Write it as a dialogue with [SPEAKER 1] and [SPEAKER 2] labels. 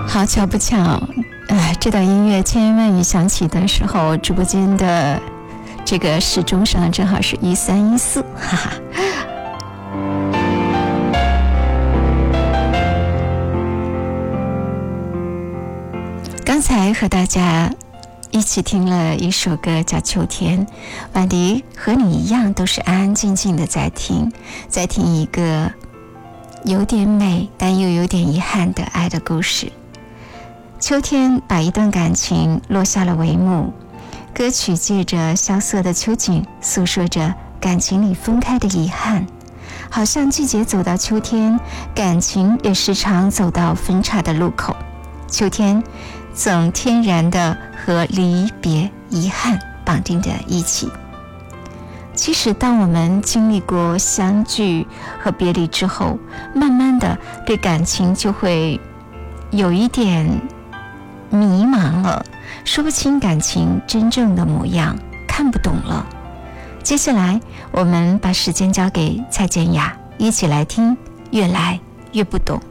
[SPEAKER 1] 好巧不巧，这段音乐千言万语响起的时候，直播间的这个时钟上正好是1314，哈哈。刚才和大家一起听了一首歌叫《秋天》，婉迪和你一样都是安安静静的在听一个有点美但又有点遗憾的爱的故事。秋天把一段感情落下了帷幕，歌曲借着萧瑟的秋景诉说着感情里分开的遗憾，好像季节走到秋天，感情也时常走到分岔的路口。秋天总天然的和离别遗憾绑定在一起。其实当我们经历过相聚和别离之后，慢慢的对感情就会有一点迷茫了，说不清感情真正的模样，看不懂了。接下来我们把时间交给蔡健雅，一起来听越来越不懂。